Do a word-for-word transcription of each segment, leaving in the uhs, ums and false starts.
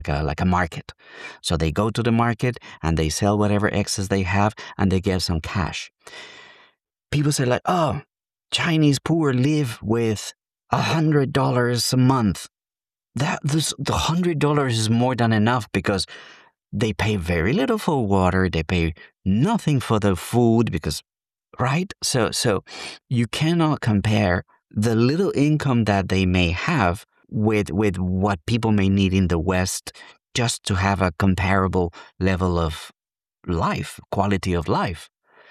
a, like a market. So they go to the market and they sell whatever excess they have and they get some cash. People say like, oh, Chinese poor live with a hundred dollars a month. That this the hundred dollars is more than enough because they pay very little for water. They pay nothing for the food because, right? So so you cannot compare the little income that they may have with with what people may need in the West just to have a comparable level of life, quality of life.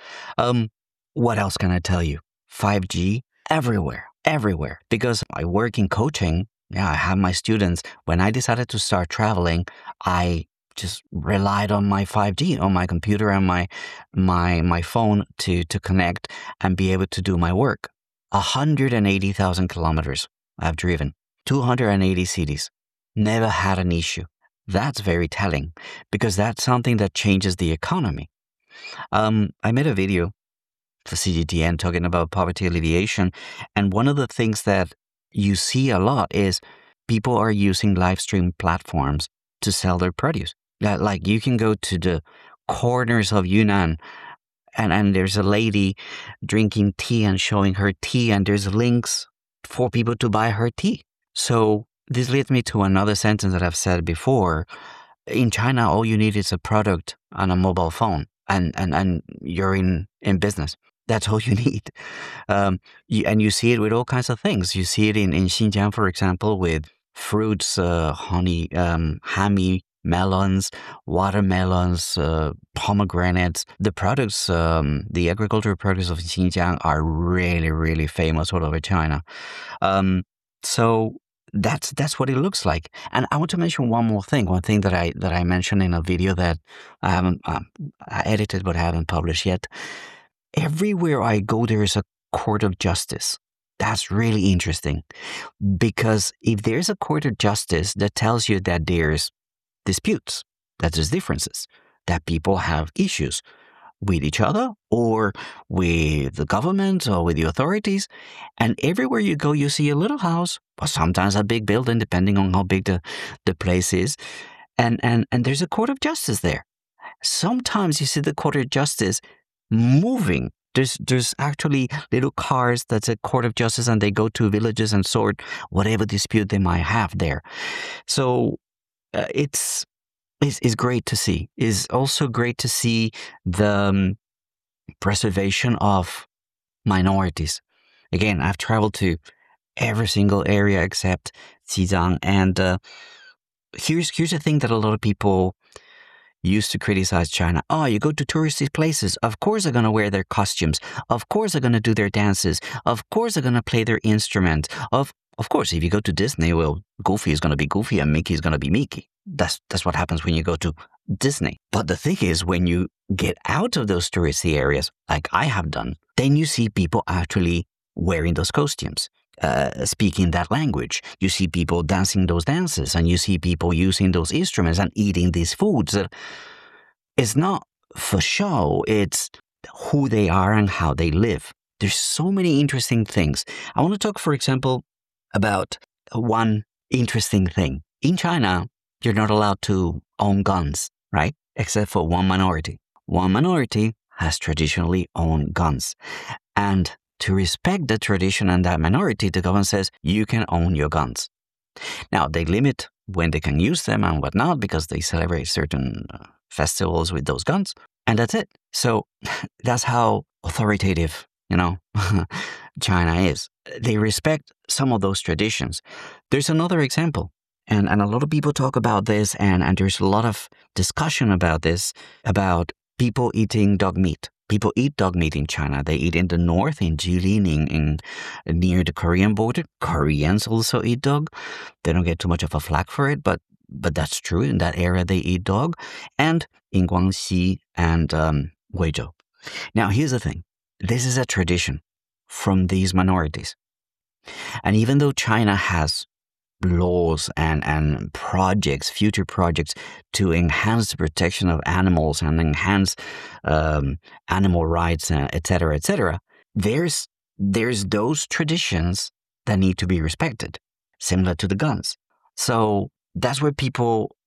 Um, what else can I tell you? five G everywhere, everywhere. Because I work in coaching. Yeah, I have my students. When I decided to start traveling, I just relied on my five G, on my computer and my my my phone to to connect and be able to do my work. one hundred eighty thousand kilometers I've driven, two hundred eighty cities, never had an issue. That's very telling because that's something that changes the economy. Um, I made a video for C G T N talking about poverty alleviation, and one of the things that you see a lot is people are using live stream platforms to sell their produce. That, like, you can go to the corners of Yunnan and, and there's a lady drinking tea and showing her tea, and there's links for people to buy her tea. So this leads me to another sentence that I've said before. In China, all you need is a product and a mobile phone, and, and, and you're in, in business. That's all you need. Um, you, and you see it with all kinds of things. You see it in, in Xinjiang, for example, with fruits, uh, honey, um, hammy, melons, watermelons, uh, pomegranates. The products, um, the agricultural products of Xinjiang are really, really famous all over China. Um, so that's that's what it looks like. And I want to mention one more thing. One thing that I that I mentioned in a video that I haven't um, I edited but I haven't published yet. Everywhere I go, there is a court of justice. That's really interesting because if there's a court of justice, that tells you that there's disputes, that there's differences, that people have issues with each other or with the government or with the authorities. And everywhere you go, you see a little house or sometimes a big building, depending on how big the, the place is. And, and, and there's a court of justice there. Sometimes you see the court of justice moving. There's there's actually little cars that's a court of justice, and they go to villages and sort whatever dispute they might have there. So uh, it's, it's it's great to see. It's also great to see the um, preservation of minorities. Again, I've traveled to every single area except Xizang, and uh, here's here's the thing that a lot of people used to criticize China. Oh, you go to touristy places. Of course they're going to wear their costumes. Of course they're going to do their dances. Of course they're going to play their instrument. Of of course, if you go to Disney, well, Goofy is going to be Goofy and Mickey is going to be Mickey. That's that's what happens when you go to Disney. But the thing is, when you get out of those touristy areas, like I have done, then you see people actually wearing those costumes. Uh, speaking that language. You see people dancing those dances, and you see people using those instruments and eating these foods. It's not for show, it's who they are and how they live. There's so many interesting things. I want to talk, for example, about one interesting thing. In China, you're not allowed to own guns, right? Except for one minority. One minority has traditionally owned guns. And to respect the tradition and that minority, the government says you can own your guns. Now, they limit when they can use them and whatnot because they celebrate certain uh, festivals with those guns, and that's it. So that's how authoritative, you know, China is. They respect some of those traditions. There's another example, and, and a lot of people talk about this, and, and there's a lot of discussion about this, about people eating dog meat. People eat dog meat in China. They eat in the north, in Jilin, in, in near the Korean border. Koreans also eat dog. They don't get too much of a flack for it, but but that's true. In that area, they eat dog. And in Guangxi and um, Guizhou. Now, here's the thing. This is a tradition from these minorities. And even though China has laws and, and projects, future projects to enhance the protection of animals and enhance um, animal rights, uh, et cetera, et cetera, there's, there's those traditions that need to be respected, similar to the guns. So that's where people